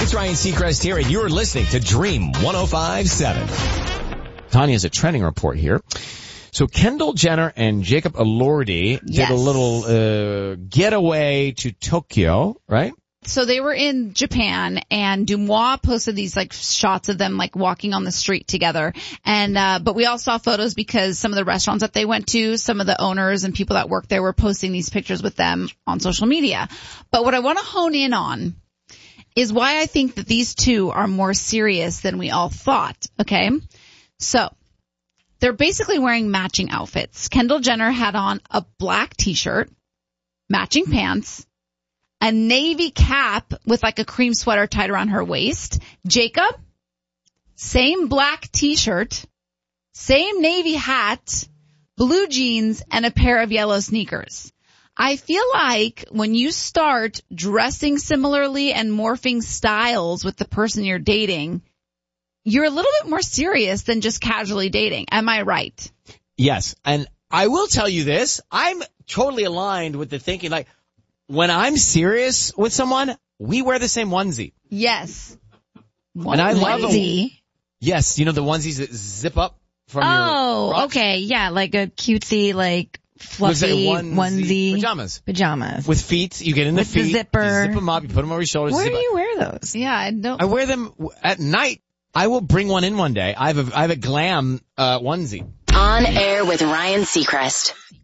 It's Ryan Seacrest here, and you're listening to Dream 105.7. Tanya has a trending report here. So Kendall Jenner and Jacob Elordi did a little getaway to Tokyo, right? So they were in Japan, and Dumois posted these like shots of them like walking on the street together. And but we all saw photos because some of the restaurants that they went to, some of the owners and people that work there were posting these pictures with them on social media. But what I want to hone in on is why I think that these two are more serious than we all thought. Okay, so they're basically wearing matching outfits. Kendall Jenner had on a black t-shirt, matching pants, a navy cap with like a cream sweater tied around her waist. Jacob, same black t-shirt, same navy hat, blue jeans, and a pair of yellow sneakers. I feel like when you start dressing similarly and morphing styles with the person you're dating, you're a little bit more serious than just casually dating. Am I right? Yes. And I will tell you this. I'm totally aligned with the thinking, like, when I'm serious with someone, we wear the same onesie. Yes. And I love onesie. Yes, you know the onesies that zip up from your crotch? Okay, yeah, like a cutesy, like fluffy onesie. Pajamas. With feet, you get in the with feet, the zipper. you zip them up, you put them over your shoulders. Where do you wear those? Yeah, I know. I wear them at night. I will bring one in one day. I have a glam onesie. On air with Ryan Seacrest.